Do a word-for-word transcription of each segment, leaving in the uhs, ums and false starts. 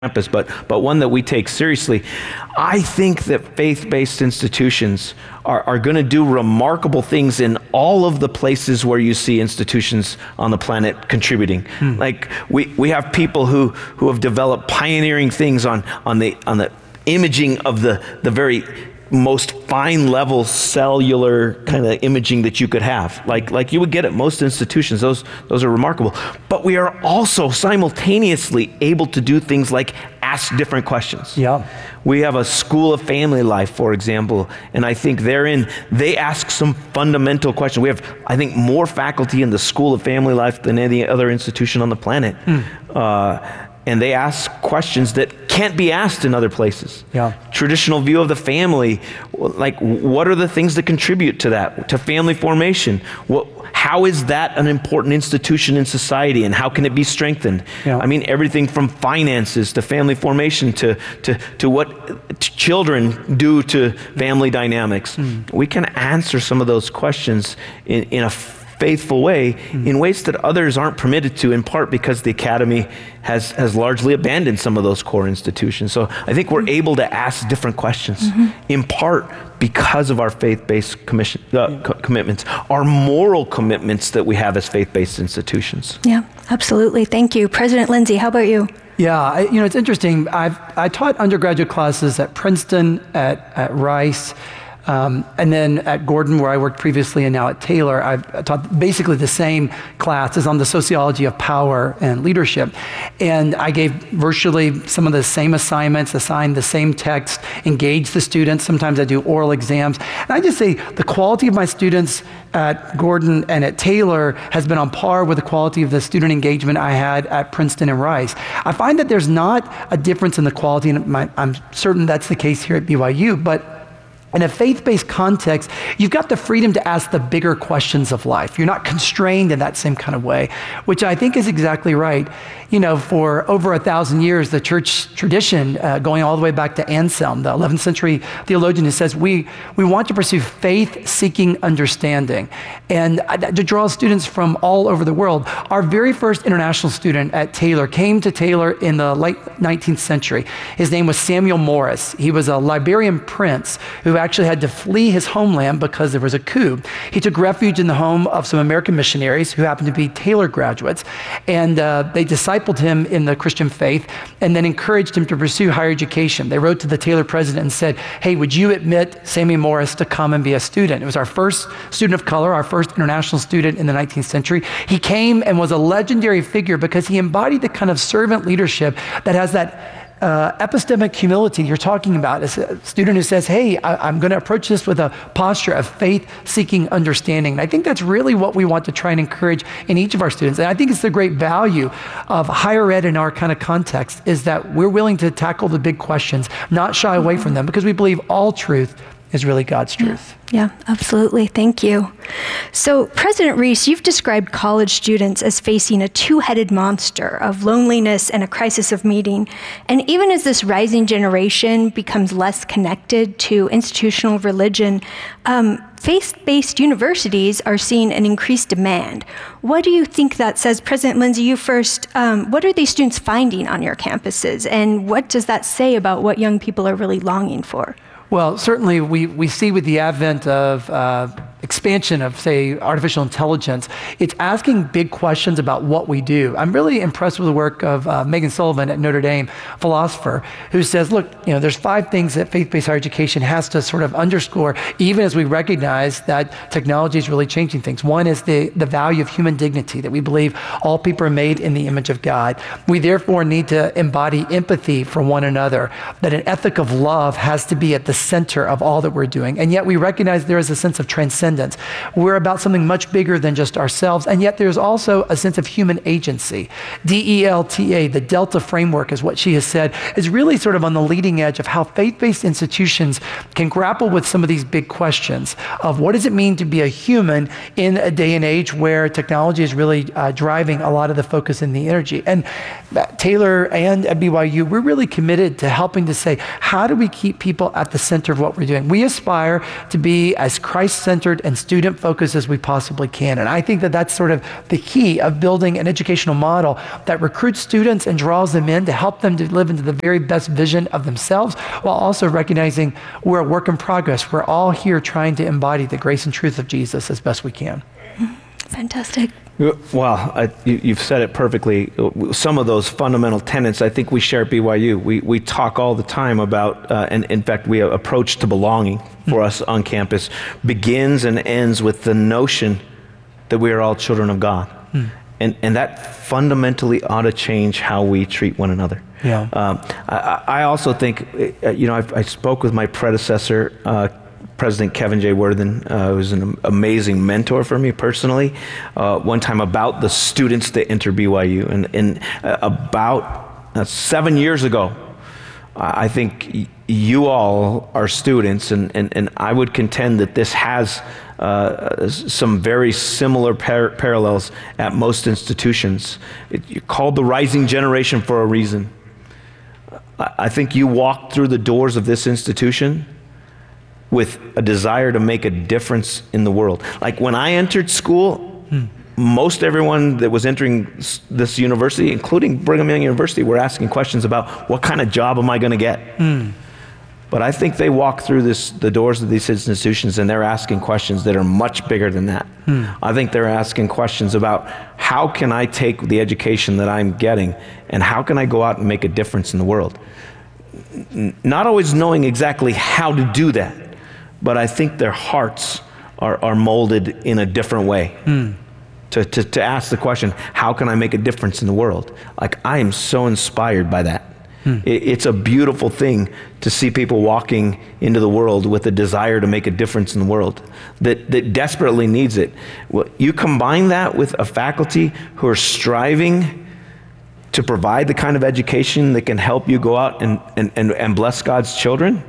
campus, but but one that we take seriously. I think that faith-based institutions are, are going to do remarkable things in all of the places where you see institutions on the planet contributing. Hmm. Like we, we have people who who have developed pioneering things on on the on the imaging of the the very most fine level cellular kind of imaging that you could have, like like you would get at most institutions. Those those are remarkable. But we are also simultaneously able to do things like ask different questions. Yeah. We have a School of Family Life, for example, and I think therein they ask some fundamental questions. We have, I think, more faculty in the School of Family Life than any other institution on the planet. Mm. Uh, And they ask questions that can't be asked in other places. Yeah. Traditional view of the family, like what are the things that contribute to that, to family formation? What, how is that an important institution in society, and how can it be strengthened? Yeah. I mean, everything from finances to family formation to to, to what children do to family dynamics. Mm. We can answer some of those questions in, in a faithful way, mm-hmm. in ways that others aren't permitted to, in part because the academy has has largely abandoned some of those core institutions. So I think we're able to ask different questions, mm-hmm. in part because of our faith-based commission, uh, yeah. co- commitments, our moral commitments that we have as faith-based institutions. Yeah, absolutely. Thank you. President Lindsay, how about you? Yeah, I, you know, it's interesting. I've I taught undergraduate classes at Princeton, at, at Rice, Um, and then at Gordon, where I worked previously, and now at Taylor, I've taught basically the same classes on the sociology of power and leadership. And I gave virtually some of the same assignments, assigned the same text, engaged the students. Sometimes I do oral exams. And I just say the quality of my students at Gordon and at Taylor has been on par with the quality of the student engagement I had at Princeton and Rice. I find that there's not a difference in the quality, and my, I'm certain that's the case here at B Y U, but in a faith-based context, you've got the freedom to ask the bigger questions of life. You're not constrained in that same kind of way, which I think is exactly right. You know, for over a thousand years, the church tradition, uh, going all the way back to Anselm, the eleventh century theologian, who says we we want to pursue faith-seeking understanding, and uh, to draw students from all over the world. Our very first international student at Taylor came to Taylor in the late nineteenth century. His name was Samuel Morris. He was a Liberian prince who actually had to flee his homeland because there was a coup. He took refuge in the home of some American missionaries who happened to be Taylor graduates, and uh, they discipled him in the Christian faith and then encouraged him to pursue higher education. They wrote to the Taylor president and said, hey, would you admit Samuel Morris to come and be a student? It was our first student of color, our first international student in the nineteenth century. He came and was a legendary figure because he embodied the kind of servant leadership that has that Uh, epistemic humility you're talking about. As a student who says, hey, I, I'm going to approach this with a posture of faith-seeking understanding. And I think that's really what we want to try and encourage in each of our students. And I think it's the great value of higher ed in our kind of context, is that we're willing to tackle the big questions, not shy away from them, because we believe all truth is really God's truth. Yeah, yeah, absolutely. Thank you. So, President Reese, you've described college students as facing a two-headed monster of loneliness and a crisis of meaning. And even as this rising generation becomes less connected to institutional religion, um, faith-based universities are seeing an increased demand. What do you think that says? President Lindsay, you first. Um, what are these students finding on your campuses? And what does that say about what young people are really longing for? Well, certainly we, we see with the advent of uh, expansion of, say, artificial intelligence, it's asking big questions about what we do. I'm really impressed with the work of uh, Megan Sullivan at Notre Dame, philosopher, who says, look, you know, there's five things that faith-based higher education has to sort of underscore, even as we recognize that technology is really changing things. One is the, the value of human dignity, that we believe all people are made in the image of God. We therefore need to embody empathy for one another, that an ethic of love has to be at the center of all that we're doing. And yet we recognize there is a sense of transcendence. We're about something much bigger than just ourselves, and yet there's also a sense of human agency. D E L T A, the Delta framework, is what she has said, is really sort of on the leading edge of how faith-based institutions can grapple with some of these big questions of what does it mean to be a human in a day and age where technology is really uh, driving a lot of the focus and the energy. And Taylor and at B Y U, we're really committed to helping to say, how do we keep people at the center of what we're doing? We aspire to be as Christ-centered and student-focused as we possibly can. And I think that that's sort of the key of building an educational model that recruits students and draws them in to help them to live into the very best vision of themselves, while also recognizing we're a work in progress. We're all here trying to embody the grace and truth of Jesus as best we can. Fantastic. Well, I, you, you've said it perfectly. Some of those fundamental tenets, I think we share at B Y U. We we talk all the time about, uh, and in fact, we approach to belonging for us on campus begins and ends with the notion that we are all children of God. Mm. And, and that fundamentally ought to change how we treat one another. Yeah. Um, I, I also think, you know, I, I spoke with my predecessor, uh, President Kevin J. Worthen, uh, who's an amazing mentor for me personally, uh, one time about the students that enter B Y U. And, and uh, about uh, seven years ago, I think y- you all are students, and, and, and I would contend that this has uh, some very similar par- parallels at most institutions. It, you're called the rising generation for a reason. I, I think you walked through the doors of this institution with a desire to make a difference in the world. Like when I entered school, hmm. most everyone that was entering this university, including Brigham Young University, were asking questions about what kind of job am I going to get? Hmm. But I think they walk through this, the doors of these institutions, and they're asking questions that are much bigger than that. Hmm. I think they're asking questions about how can I take the education that I'm getting and how can I go out and make a difference in the world? N- not always knowing exactly how to do that, but I think their hearts are, are molded in a different way. Mm. To, to, to ask the question, how can I make a difference in the world? Like, I am so inspired by that. Mm. It, it's a beautiful thing to see people walking into the world with a desire to make a difference in the world that, that desperately needs it. Well, you combine that with a faculty who are striving to provide the kind of education that can help you go out and, and, and, and bless God's children,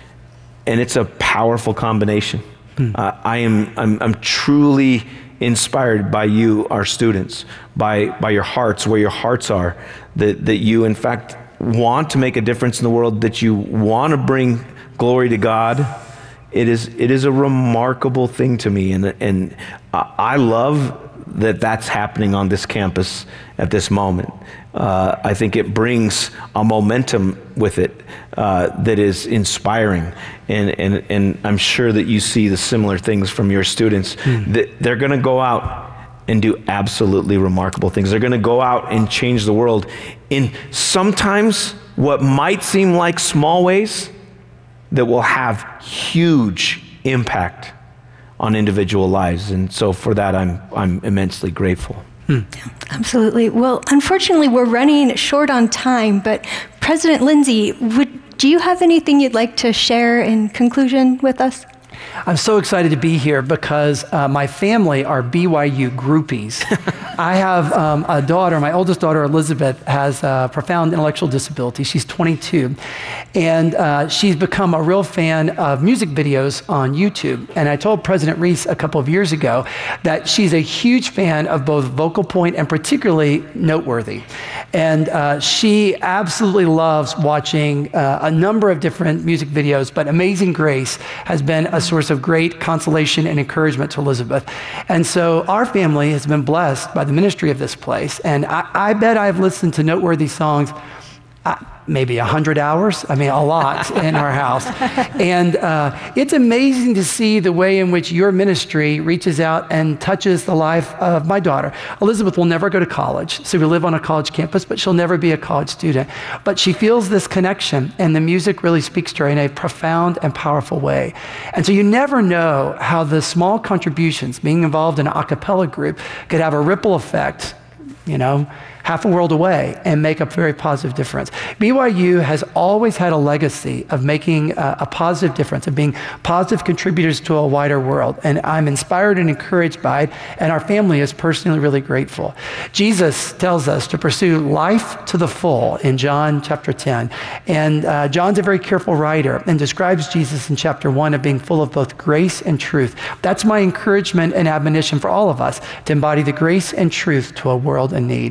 and it's a powerful combination. Hmm. Uh, I am I'm, I'm truly inspired by you, our students, by by your hearts, where your hearts are, that, that you in fact want to make a difference in the world, that you want to bring glory to God. It is it is a remarkable thing to me, and and I love that that's happening on this campus at this moment. Uh, I think it brings a momentum with it uh, that is inspiring, and, and and I'm sure that you see the similar things from your students. Mm. That they're going to go out and do absolutely remarkable things. They're going to go out and change the world in sometimes what might seem like small ways that will have huge impact on individual lives. And so for that, I'm I'm immensely grateful. Hmm. Absolutely. Well, unfortunately, we're running short on time, but President Lindsay, would, do you have anything you'd like to share in conclusion with us? I'm so excited to be here because uh, my family are B Y U groupies. I have um, a daughter, my oldest daughter, Elizabeth, has a profound intellectual disability. She's twenty-two. And uh, she's become a real fan of music videos on YouTube. And I told President Reese a couple of years ago that she's a huge fan of both Vocal Point and particularly Noteworthy. And uh, she absolutely loves watching uh, a number of different music videos, but Amazing Grace has been a source of great consolation and encouragement to Elizabeth. And so our family has been blessed by the ministry of this place. And I, I bet I've listened to Noteworthy songs uh, maybe a hundred hours. I mean, a lot in our house. And uh, it's amazing to see the way in which your ministry reaches out and touches the life of my daughter. Elizabeth will never go to college. So we live on a college campus, but she'll never be a college student. But she feels this connection, and the music really speaks to her in a profound and powerful way. And so you never know how the small contributions, being involved in an a cappella group, could have a ripple effect, you know, half a world away, and make a very positive difference. B Y U has always had a legacy of making a, a positive difference, of being positive contributors to a wider world. And I'm inspired and encouraged by it, and our family is personally really grateful. Jesus tells us to pursue life to the full in John chapter ten. And uh, John's a very careful writer and describes Jesus in chapter one of being full of both grace and truth. That's my encouragement and admonition for all of us, to embody the grace and truth to a world in need. And it's a great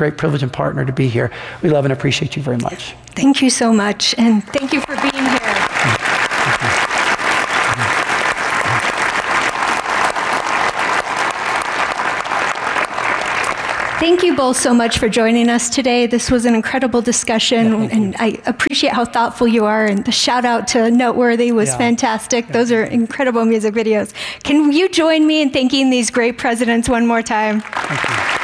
great privilege and partner to be here. We love and appreciate you very much. Thank you so much, and thank you for being here. Thank you both so much for joining us today. This was an incredible discussion, yeah, and I appreciate how thoughtful you are, and the shout out to Noteworthy was yeah. fantastic. Those are incredible music videos. Can you join me in thanking these great presidents one more time? Thank you.